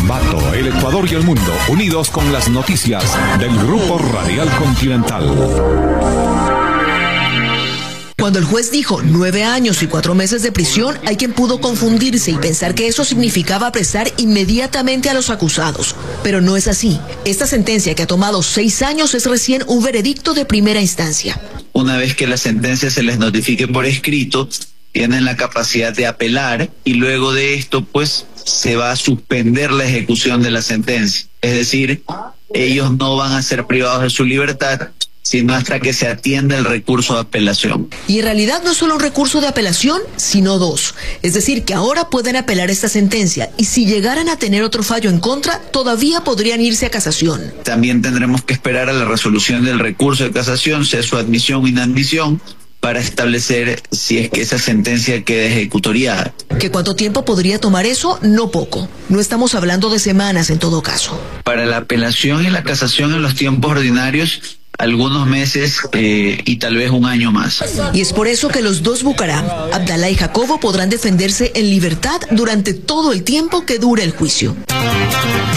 Ambato, el Ecuador y el mundo, unidos con las noticias del Grupo Radial Continental. Cuando el juez dijo 9 años y 4 meses de prisión, hay quien pudo confundirse y pensar que eso significaba apresar inmediatamente a los acusados. Pero no es así. Esta sentencia, que ha tomado 6 años, es recién un veredicto de primera instancia. Una vez que la sentencia se les notifique por escrito, tienen la capacidad de apelar y luego de esto, pues, se va a suspender la ejecución de la sentencia. Es decir, ellos no van a ser privados de su libertad, sino hasta que se atienda el recurso de apelación. Y en realidad no es solo un recurso de apelación, sino 2. Es decir, que ahora pueden apelar esta sentencia y si llegaran a tener otro fallo en contra, todavía podrían irse a casación. También tendremos que esperar a la resolución del recurso de casación, sea su admisión o inadmisión, para establecer si es que esa sentencia queda ejecutoriada. ¿Qué cuánto tiempo podría tomar eso? No poco. No estamos hablando de semanas en todo caso. Para la apelación y la casación en los tiempos ordinarios, algunos meses y tal vez un año más. Y es por eso que los dos Bucaram, Abdalá y Jacobo, podrán defenderse en libertad durante todo el tiempo que dure el juicio.